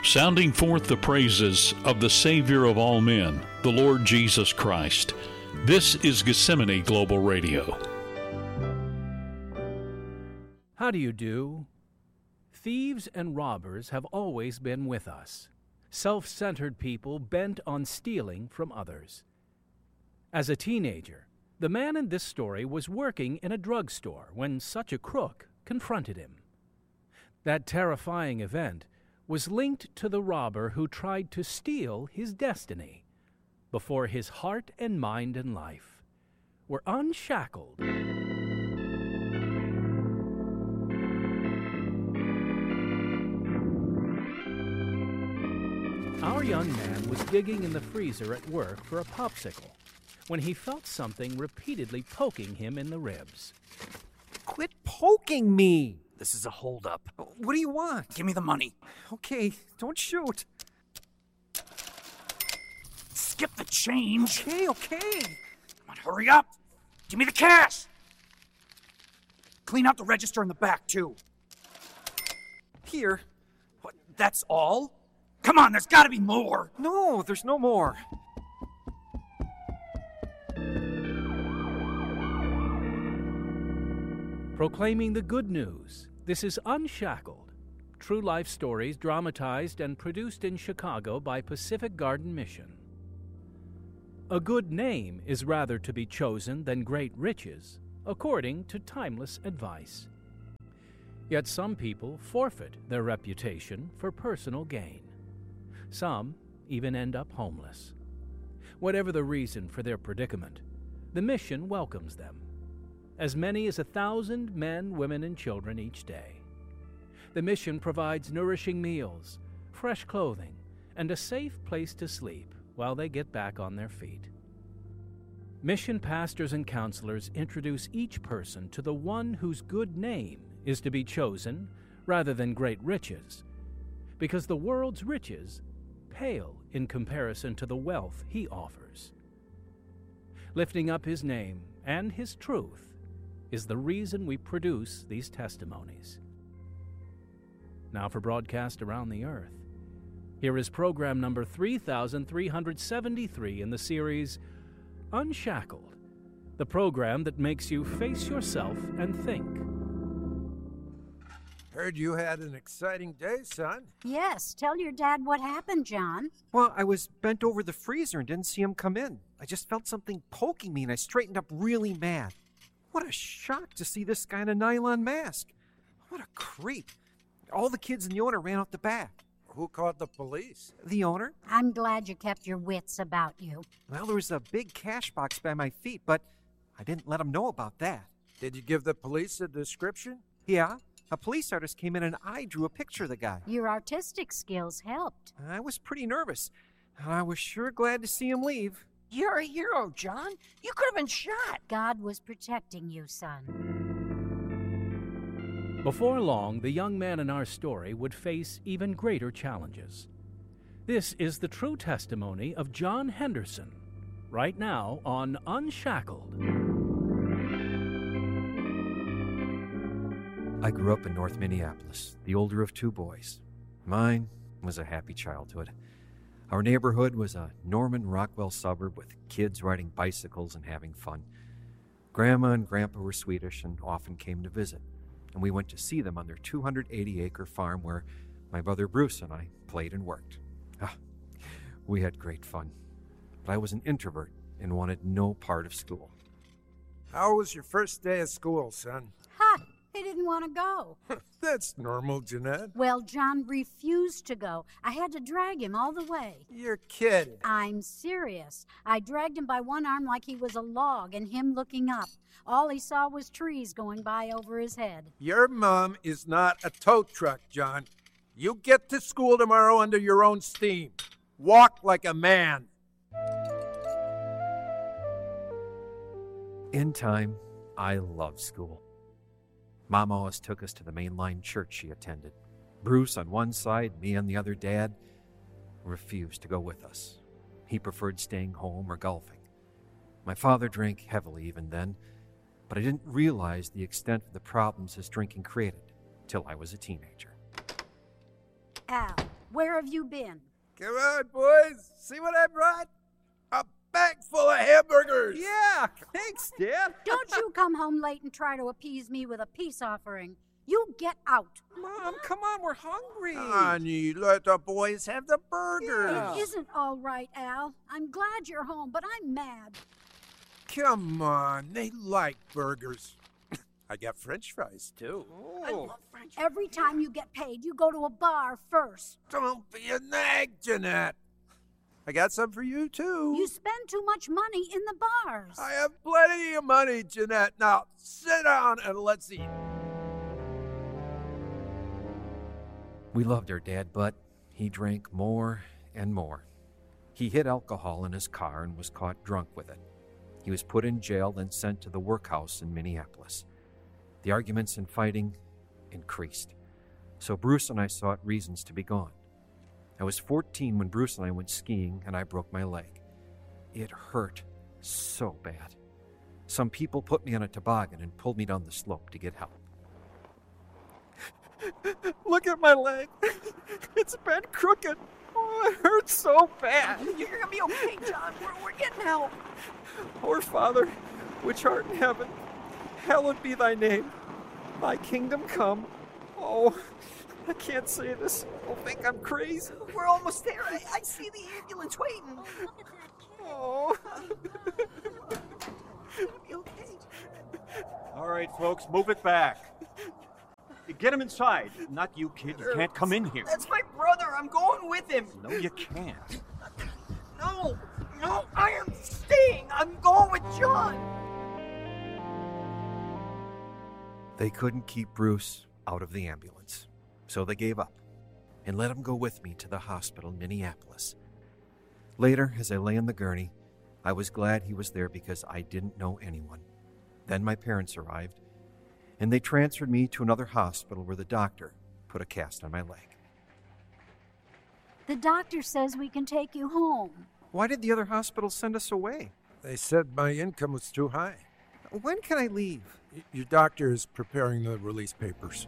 sounding forth the praises of the Savior of all men, the Lord Jesus Christ. This is Gethsemane Global Radio. How do you do? Thieves and robbers have always been with us. Self-centered people bent on stealing from others. As a teenager, the man in this story was working in a drugstore when such a crook confronted him. That terrifying event was linked to the robber who tried to steal his destiny before his heart and mind and life were unshackled. Our young man was digging in the freezer at work for a popsicle when he felt something repeatedly poking him in the ribs. Quit poking me! This is a holdup. What do you want? Give me the money. Okay, don't shoot. Skip the change. Okay. Come on, hurry up. Give me the cash. Clean out the register in the back, too. Here. What, that's all? Come on, there's gotta be more. No, there's no more. Proclaiming the good news, this is Unshackled, true life stories dramatized and produced in Chicago by Pacific Garden Mission. A good name is rather to be chosen than great riches, according to timeless advice. Yet some people forfeit their reputation for personal gain. Some even end up homeless. Whatever the reason for their predicament, the mission welcomes them. As many as 1,000 men, women, and children each day. The mission provides nourishing meals, fresh clothing, and a safe place to sleep while they get back on their feet. Mission pastors and counselors introduce each person to the one whose good name is to be chosen rather than great riches, because the world's riches pale in comparison to the wealth he offers. Lifting up his name and his truth is the reason we produce these testimonies. Now for broadcast around the earth, here is program number 3373 in the series Unshackled, the program that makes you face yourself and think. Heard you had an exciting day, son. Yes, tell your dad what happened, John. Well, I was bent over the freezer and didn't see him come in. I just felt something poking me and I straightened up really mad. What a shock to see this guy in a nylon mask. What a creep. All the kids and the owner ran out the back. Who called the police? The owner? I'm glad you kept your wits about you. Well, there was a big cash box by my feet, but I didn't let him know about that. Did you give the police a description? Yeah, a police artist came in and I drew a picture of the guy. Your artistic skills helped. I was pretty nervous. I was sure glad to see him leave. You're a hero, John. You could have been shot. God was protecting you, son. Before long, the young man in our story would face even greater challenges. This is the true testimony of John Henderson, right now on Unshackled. I grew up in North Minneapolis, the older of two boys. Mine was a happy childhood. Our neighborhood was a Norman Rockwell suburb with kids riding bicycles and having fun. Grandma and Grandpa were Swedish and often came to visit, and we went to see them on their 280-acre farm where my brother Bruce and I played and worked. We had great fun, but I was an introvert and wanted no part of school. How was your first day of school, son? Ha! He didn't want to go. That's normal, Jeanette. Well, John refused to go. I had to drag him all the way. You're kidding. I'm serious. I dragged him by one arm like he was a log and him looking up. All he saw was trees going by over his head. Your mom is not a tow truck, John. You get to school tomorrow under your own steam. Walk like a man. In time, I loved school. Mom always took us to the mainline church she attended. Bruce on one side, me on the other. Dad refused to go with us. He preferred staying home or golfing. My father drank heavily even then, but I didn't realize the extent of the problems his drinking created till I was a teenager. Ow. Where have you been? Come on, boys. See what I brought? A bag full of hamburgers. Yeah, thanks, Dad. Don't you come home late and try to appease me with a peace offering. You get out. Mom, come on, we're hungry. Honey, let the boys have the burgers. Yeah. It isn't all right, Al. I'm glad you're home, but I'm mad. Come on, they like burgers. I got French fries, too. I love French. Every time you get paid, you go to a bar first. Don't be a nag, Jeanette. I got some for you, too. You spend too much money in the bars. I have plenty of money, Jeanette. Now, sit down and let's eat. We loved our dad, but he drank more and more. He hid alcohol in his car and was caught drunk with it. He was put in jail, then sent to the workhouse in Minneapolis. The arguments and fighting increased, so Bruce and I sought reasons to be gone. I was 14 when Bruce and I went skiing, and I broke my leg. It hurt so bad. Some people put me on a toboggan and pulled me down the slope to get help. Look at my leg. It's been crooked. Oh, it hurts so bad. You're gonna be okay, John. We're getting help. Our Father, which art in heaven, hallowed be thy name. Thy kingdom come. Oh, I can't say this. I'll think I'm crazy. We're almost there. I see the ambulance waiting. Oh. You'll be okay. All right, folks, move it back. Get him inside. Not you, kid. You can't come in here. That's my brother. I'm going with him. No, you can't. No, I am staying. I'm going with John. They couldn't keep Bruce out of the ambulance, so they gave up and let him go with me to the hospital in Minneapolis. Later, as I lay in the gurney, I was glad he was there because I didn't know anyone. Then my parents arrived, and they transferred me to another hospital where the doctor put a cast on my leg. The doctor says we can take you home. Why did the other hospital send us away? They said my income was too high. When can I leave? Your doctor is preparing the release papers.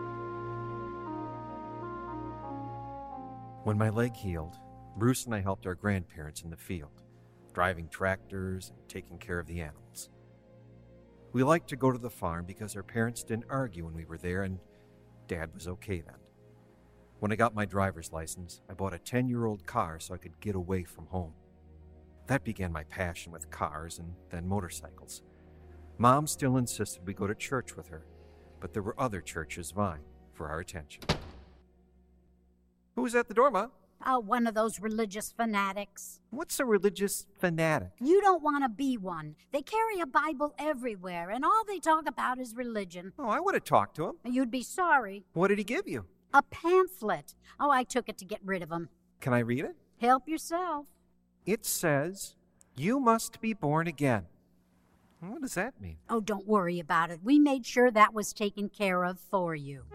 When my leg healed, Bruce and I helped our grandparents in the field, driving tractors and taking care of the animals. We liked to go to the farm because our parents didn't argue when we were there, and Dad was okay then. When I got my driver's license, I bought a 10-year-old car so I could get away from home. That began my passion with cars and then motorcycles. Mom still insisted we go to church with her, but there were other churches vying for our attention. Who was at the door, Ma? Oh, one of those religious fanatics. What's a religious fanatic? You don't want to be one. They carry a Bible everywhere, and all they talk about is religion. Oh, I would have talked to him. You'd be sorry. What did he give you? A pamphlet. Oh, I took it to get rid of them. Can I read it? Help yourself. It says, "You must be born again." What does that mean? Oh, don't worry about it. We made sure that was taken care of for you.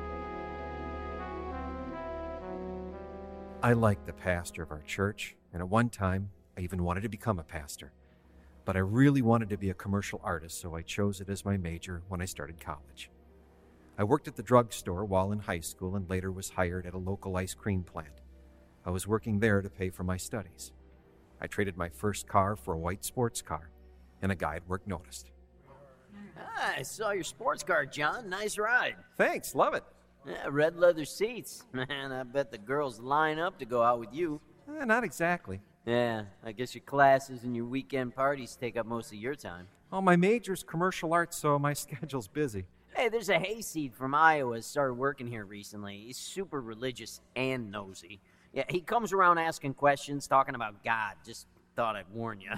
I liked the pastor of our church, and at one time, I even wanted to become a pastor. But I really wanted to be a commercial artist, so I chose it as my major when I started college. I worked at the drugstore while in high school and later was hired at a local ice cream plant. I was working there to pay for my studies. I traded my first car for a white sports car, and a guy at work noticed. I saw your sports car, John. Nice ride. Thanks, love it. Yeah, red leather seats. Man, I bet the girls line up to go out with you. Not exactly. Yeah, I guess your classes and your weekend parties take up most of your time. Oh, my major's commercial arts, so my schedule's busy. Hey, there's a hayseed from Iowa started working here recently. He's super religious and nosy. Yeah, he comes around asking questions, talking about God. Just thought I'd warn you.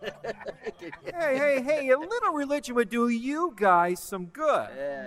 Hey, a little religion would do you guys some good. Yeah.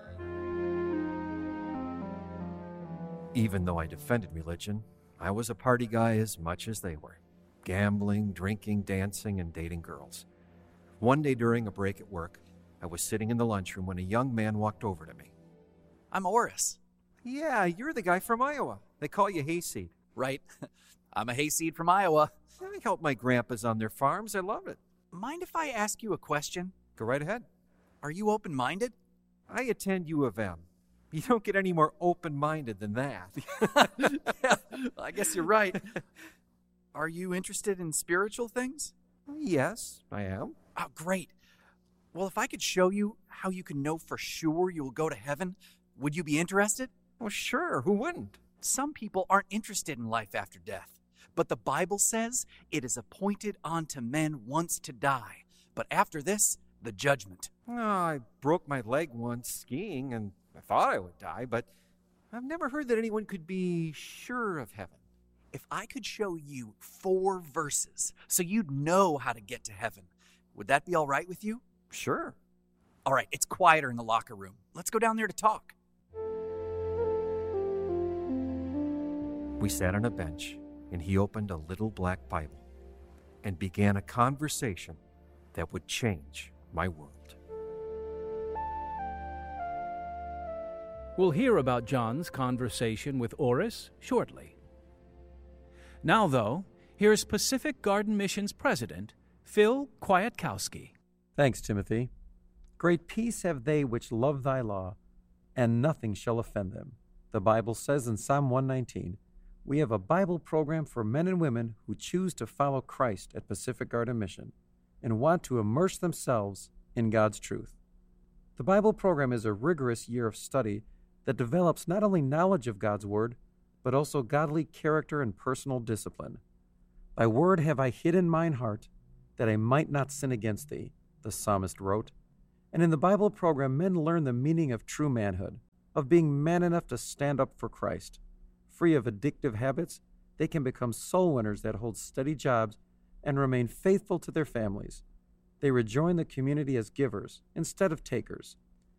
Even though I defended religion, I was a party guy as much as they were. Gambling, drinking, dancing, and dating girls. One day during a break at work, I was sitting in the lunchroom when a young man walked over to me. I'm Oris. Yeah, you're the guy from Iowa. They call you Hayseed. Right. I'm a hayseed from Iowa. I help my grandpas on their farms. I love it. Mind if I ask you a question? Go right ahead. Are you open-minded? I attend U of M. You don't get any more open-minded than that. Yeah, I guess you're right. Are you interested in spiritual things? Yes, I am. Oh, great. Well, if I could show you how you can know for sure you will go to heaven, would you be interested? Well, sure. Who wouldn't? Some people aren't interested in life after death, but the Bible says it is appointed unto men once to die, but after this, the judgment. Oh, I broke my leg once skiing, and I thought I would die, but I've never heard that anyone could be sure of heaven. If I could show you 4 verses so you'd know how to get to heaven, would that be all right with you? Sure. All right, it's quieter in the locker room. Let's go down there to talk. We sat on a bench, and he opened a little black Bible and began a conversation that would change my world. We'll hear about John's conversation with Oris shortly. Now, though, here's Pacific Garden Mission's president, Phil Kwiatkowski. Thanks, Timothy. Great peace have they which love thy law, and nothing shall offend them. The Bible says in Psalm 119, we have a Bible program for men and women who choose to follow Christ at Pacific Garden Mission and want to immerse themselves in God's truth. The Bible program is a rigorous year of study that develops not only knowledge of God's Word, but also godly character and personal discipline. Thy word have I hid in mine heart, that I might not sin against thee, the psalmist wrote. And in the Bible program, men learn the meaning of true manhood, of being man enough to stand up for Christ. Free of addictive habits, they can become soul winners that hold steady jobs and remain faithful to their families. They rejoin the community as givers instead of takers.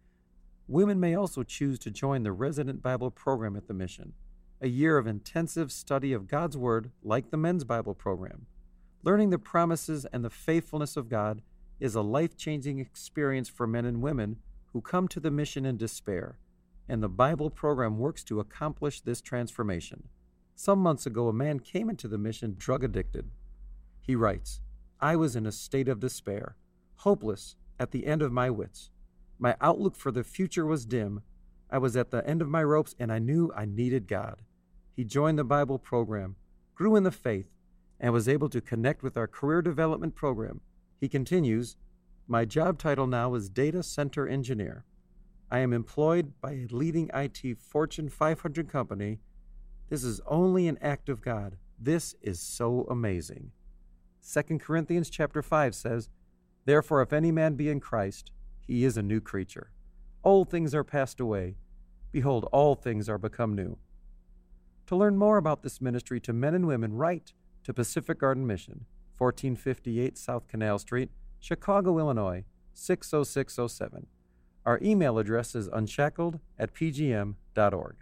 Women may also choose to join the Resident Bible program at the mission, a year of intensive study of God's Word like the Men's Bible program. Learning the promises and the faithfulness of God is a life-changing experience for men and women who come to the mission in despair, and the Bible program works to accomplish this transformation. Some months ago, a man came into the mission drug-addicted. He writes, I was in a state of despair, hopeless, at the end of my wits. My outlook for the future was dim. I was at the end of my ropes, and I knew I needed God. He joined the Bible program, grew in the faith, and was able to connect with our career development program. He continues, my job title now is Data Center Engineer. I am employed by a leading IT Fortune 500 company. This is only an act of God. This is so amazing. 2 Corinthians chapter 5 says, therefore, if any man be in Christ, he is a new creature. Old things are passed away. Behold, all things are become new. To learn more about this ministry to men and women, write to Pacific Garden Mission, 1458 South Canal Street, Chicago, Illinois, 60607. Our email address is unshackled@pgm.org.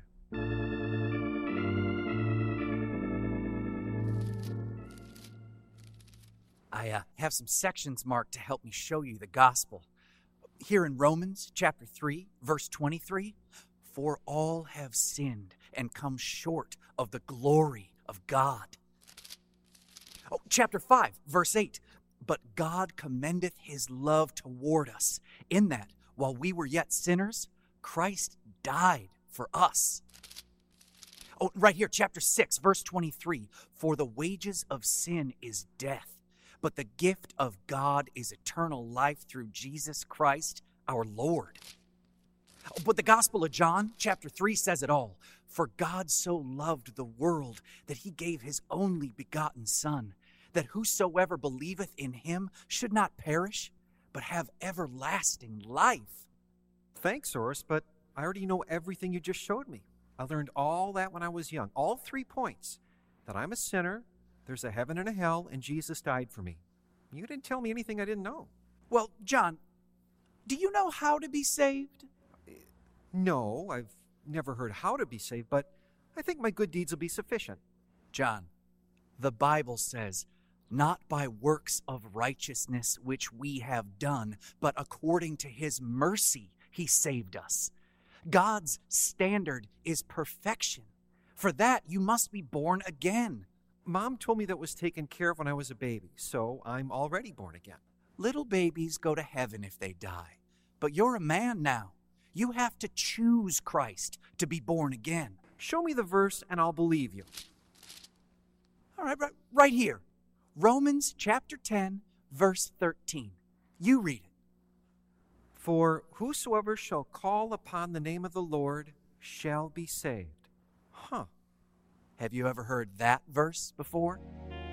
I have some sections marked to help me show you the gospel. Here in Romans chapter 3, verse 23, for all have sinned and come short of the glory of God. Oh, chapter 5, verse 8, but God commendeth his love toward us, in that, while we were yet sinners, Christ died for us. Oh, right here, chapter 6, verse 23, for the wages of sin is death, but the gift of God is eternal life through Jesus Christ, our Lord. But the Gospel of John, chapter 3, says it all. For God so loved the world that he gave his only begotten Son, that whosoever believeth in him should not perish, but have everlasting life. Thanks, Oris, but I already know everything you just showed me. I learned all that when I was young. All 3 points. That I'm a sinner, there's a heaven and a hell, and Jesus died for me. You didn't tell me anything I didn't know. Well, John, do you know how to be saved? No, I've never heard how to be saved, but I think my good deeds will be sufficient. John, the Bible says, not by works of righteousness which we have done, but according to his mercy he saved us. God's standard is perfection. For that, you must be born again. Mom told me that was taken care of when I was a baby, so I'm already born again. Little babies go to heaven if they die, but you're a man now. You have to choose Christ to be born again. Show me the verse and I'll believe you. All right here. Romans chapter 10, verse 13. You read it. For whosoever shall call upon the name of the Lord shall be saved. Huh. Have you ever heard that verse before?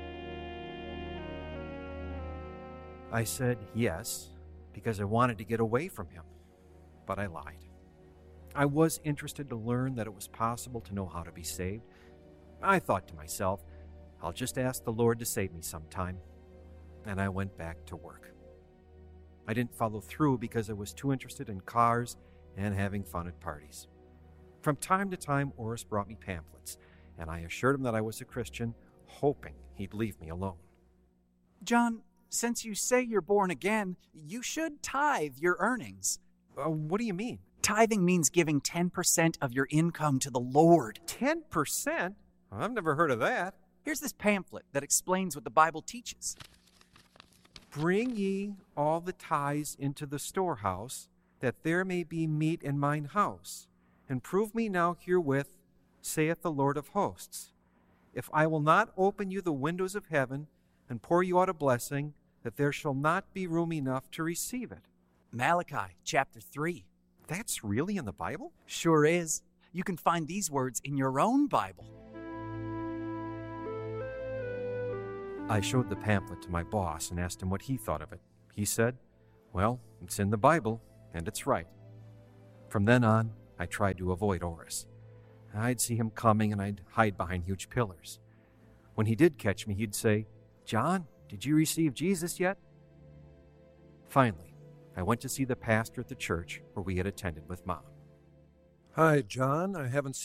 I said yes, because I wanted to get away from him. But I lied. I was interested to learn that it was possible to know how to be saved. I thought to myself, I'll just ask the Lord to save me sometime. And I went back to work. I didn't follow through because I was too interested in cars and having fun at parties. From time to time, Oris brought me pamphlets, and I assured him that I was a Christian, hoping he'd leave me alone. John, since you say you're born again, you should tithe your earnings. What do you mean? Tithing means giving 10% of your income to the Lord. 10%? I've never heard of that. Here's this pamphlet that explains what the Bible teaches. Bring ye all the tithes into the storehouse, that there may be meat in mine house. And prove me now herewith, saith the Lord of hosts, if I will not open you the windows of heaven and pour you out a blessing, that there shall not be room enough to receive it. Malachi chapter 3. That's really in the Bible? Sure is. You can find these words in your own Bible. I showed the pamphlet to my boss and asked him what he thought of it. He said, well, it's in the Bible, and it's right. From then on, I tried to avoid Oris. I'd see him coming, and I'd hide behind huge pillars. When he did catch me, he'd say, John, did you receive Jesus yet? Finally, I went to see the pastor at the church where we had attended with Mom. Hi, John. I haven't